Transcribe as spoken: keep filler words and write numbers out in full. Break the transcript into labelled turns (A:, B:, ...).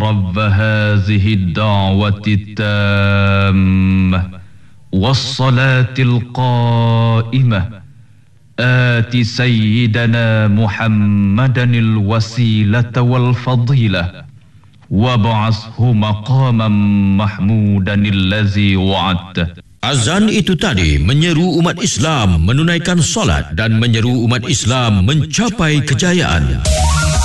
A: رب هذه الدعوة التامة والصلاة القائمة آت سيدنا محمدا الوسيلة والفضيلة وابعثه مقاما محمودا الذي وعدته.
B: Azan itu tadi menyeru umat Islam menunaikan solat dan menyeru umat Islam mencapai kejayaan.